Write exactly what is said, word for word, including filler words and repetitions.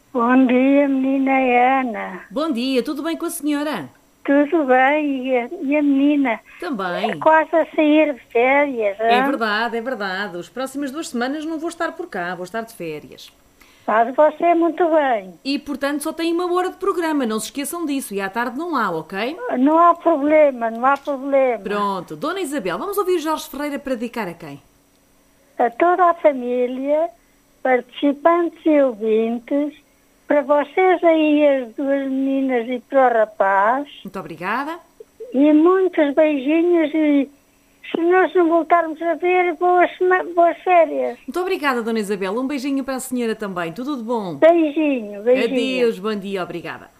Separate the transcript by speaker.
Speaker 1: Bom dia, menina Ana.
Speaker 2: Bom dia, tudo bem com a senhora?
Speaker 1: Tudo bem? E a, e a menina?
Speaker 2: Também.
Speaker 1: É quase a sair de férias,
Speaker 2: É
Speaker 1: hã?
Speaker 2: verdade, é verdade. As próximas duas semanas não vou estar por cá, vou estar de férias.
Speaker 1: Faz você muito bem.
Speaker 2: E, portanto, só tem uma hora de programa, não se esqueçam disso. E à tarde não há, ok?
Speaker 1: Não há problema, não há problema.
Speaker 2: Pronto. Dona Isabel, vamos ouvir Jorge Ferreira para dedicar a quem?
Speaker 1: A toda a família, participantes e ouvintes, para vocês aí as duas meninas e para o rapaz,
Speaker 2: Muito obrigada.
Speaker 1: e muitos beijinhos e se nós não voltarmos a ver, boas, sema- boas férias.
Speaker 2: Muito obrigada, Dona Isabel. Um beijinho para a senhora também. Tudo de bom.
Speaker 1: Beijinho, beijinho.
Speaker 2: Adeus, bom dia, obrigada.